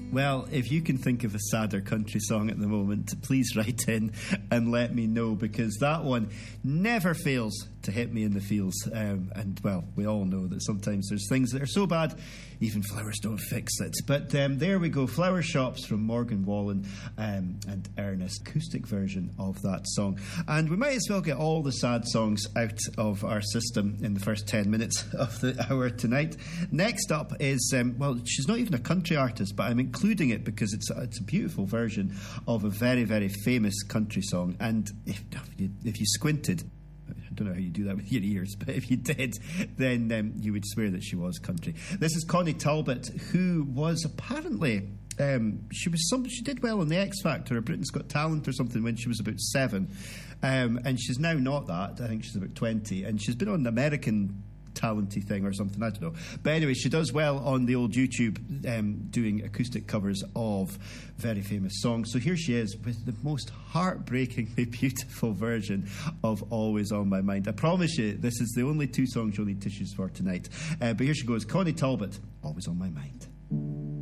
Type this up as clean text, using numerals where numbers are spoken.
Well, if you can think of a sadder country song at the moment, please write in and let me know, because that one never fails to hit me in the feels. And, well, we all know that sometimes there's things that are so bad, even flowers don't fix it. But there we go, Flower Shops from Morgan Wallen and Ernest, acoustic version of that song. And we might as well get all the sad songs out of our system in the first 10 minutes of the hour tonight. Next up is, well, she's not even a country artist, but I'm including it because it's a beautiful version of a very, very famous country song. And if you squinted, I don't know how you do that with your ears, but if you did, then you would swear that she was country. This is Connie Talbot, who was apparently... she did well on the X Factor or Britain's Got Talent or something when she was about 7, and she's now not that. I think she's about 20, and she's been on an American talenty thing or something, I don't know. But anyway, she does well on the old YouTube, doing acoustic covers of very famous songs. So here she is with the most heartbreakingly beautiful version of Always on My Mind. I promise you, this is the only 2 songs you'll need tissues for tonight. But here she goes, Connie Talbot, Always on My Mind.